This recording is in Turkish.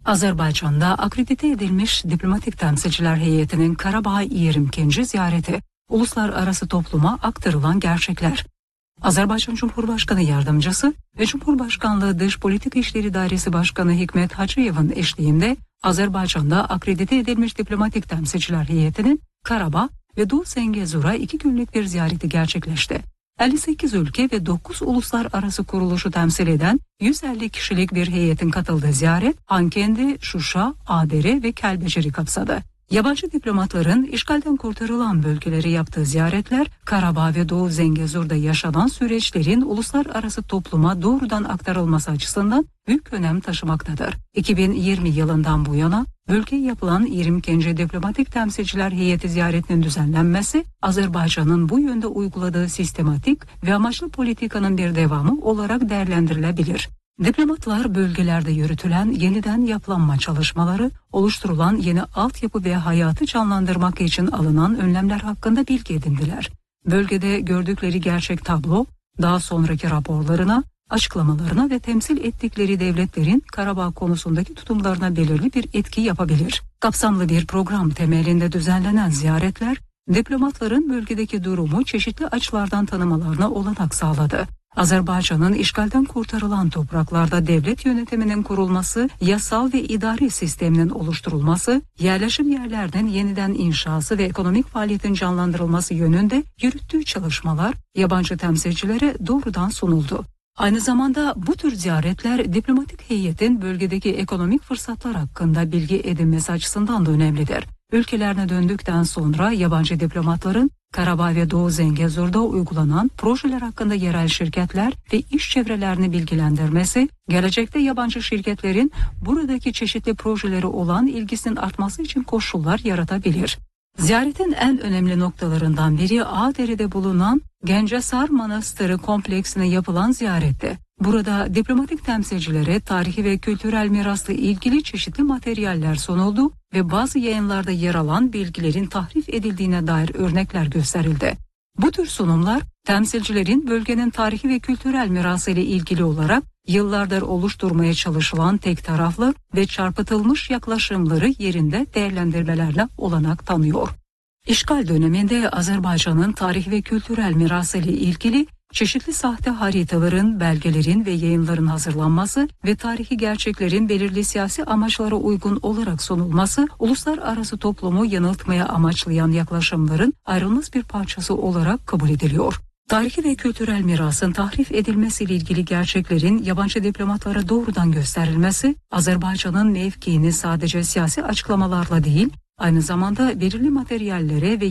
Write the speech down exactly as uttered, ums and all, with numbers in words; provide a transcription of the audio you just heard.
Azerbaycan'da akredite edilmiş diplomatik temsilciler heyetinin Karabağ yirmi ikinci ziyareti, uluslararası topluma aktarılan gerçekler. Azerbaycan Cumhurbaşkanı Yardımcısı ve Cumhurbaşkanlığı Dış Politika İşleri Dairesi Başkanı Hikmet Hacıyev'in eşliğinde Azerbaycan'da akredite edilmiş diplomatik temsilciler heyetinin Karabağ ve Doğu Zengezur'a iki günlük bir ziyareti gerçekleşti. elli sekiz ülke ve dokuz uluslararası kuruluşu temsil eden yüz elli kişilik bir heyetin katıldığı ziyaret Hankendi, Şuşa, Adere ve Kelbecer'i kapsadı. Yabancı diplomatların işgalden kurtarılan bölgeleri yaptığı ziyaretler, Karabağ ve Doğu Zengezur'da yaşanan süreçlerin uluslararası topluma doğrudan aktarılması açısından büyük önem taşımaktadır. iki bin yirmi yılından bu yana bölgeye yapılan yirmi ikinci diplomatik temsilciler heyeti ziyaretinin düzenlenmesi, Azerbaycan'ın bu yönde uyguladığı sistematik ve amaçlı politikanın bir devamı olarak değerlendirilebilir. Diplomatlar bölgelerde yürütülen yeniden yapılanma çalışmaları, oluşturulan yeni altyapı ve hayatı canlandırmak için alınan önlemler hakkında bilgi edindiler. Bölgede gördükleri gerçek tablo, daha sonraki raporlarına, açıklamalarına ve temsil ettikleri devletlerin Karabağ konusundaki tutumlarına belirli bir etki yapabilir. Kapsamlı bir program temelinde düzenlenen ziyaretler, diplomatların bölgedeki durumu çeşitli açılardan tanımalarına olanak sağladı. Azerbaycan'ın işgalden kurtarılan topraklarda devlet yönetiminin kurulması, yasal ve idari sisteminin oluşturulması, yerleşim yerlerinin yeniden inşası ve ekonomik faaliyetin canlandırılması yönünde yürüttüğü çalışmalar yabancı temsilcilere doğrudan sunuldu. Aynı zamanda bu tür ziyaretler diplomatik heyetin bölgedeki ekonomik fırsatlar hakkında bilgi edinmesi açısından da önemlidir. Ülkelerine döndükten sonra yabancı diplomatların Karabağ ve Doğu Zengezur'da uygulanan projeler hakkında yerel şirketler ve iş çevrelerini bilgilendirmesi, gelecekte yabancı şirketlerin buradaki çeşitli projeleri olan ilgisinin artması için koşullar yaratabilir. Ziyaretin en önemli noktalarından biri Ağdere'de bulunan Gencesar Manastırı kompleksine yapılan ziyaretti. Burada diplomatik temsilcilere tarihi ve kültürel mirasla ilgili çeşitli materyaller sunuldu ve bazı yayınlarda yer alan bilgilerin tahrif edildiğine dair örnekler gösterildi. Bu tür sunumlar, temsilcilerin bölgenin tarihi ve kültürel mirası ile ilgili olarak yıllardır oluşturmaya çalışılan tek taraflı ve çarpıtılmış yaklaşımları yerinde değerlendirmelerle olanak tanıyor. İşgal döneminde Azerbaycan'ın tarih ve kültürel mirası ile ilgili çeşitli sahte haritaların, belgelerin ve yayınların hazırlanması ve tarihi gerçeklerin belirli siyasi amaçlara uygun olarak sunulması, uluslararası toplumu yanıltmaya amaçlayan yaklaşımların ayrılmaz bir parçası olarak kabul ediliyor. Tarihi ve kültürel mirasın tahrif edilmesiyle ilgili gerçeklerin yabancı diplomatlara doğrudan gösterilmesi, Azerbaycan'ın mevkiini sadece siyasi açıklamalarla değil, aynı zamanda belirli materyallere ve